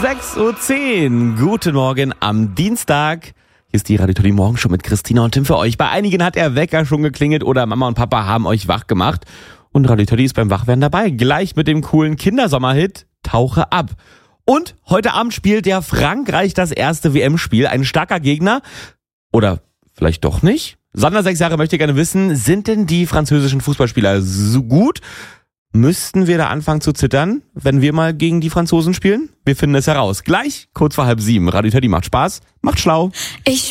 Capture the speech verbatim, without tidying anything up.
sechs Uhr zehn. Guten Morgen am Dienstag. Hier ist die Radio Toddy Morgenshow mit Christina und Tim für euch. Bei einigen hat der Wecker schon geklingelt oder Mama und Papa haben euch wach gemacht. Und Radio Toddy ist beim Wachwerden dabei. Gleich mit dem coolen Kindersommerhit Tauche ab. Und heute Abend spielt der Frankreich das erste W M-Spiel. Ein starker Gegner. Oder vielleicht doch nicht? Sandra, sechs Jahre, möchte gerne wissen, sind denn die französischen Fußballspieler so gut? Müssten wir da anfangen zu zittern, wenn wir mal gegen die Franzosen spielen? Wir finden es heraus. Gleich, kurz vor halb sieben. Radio Toddy macht Spaß, macht schlau. Ich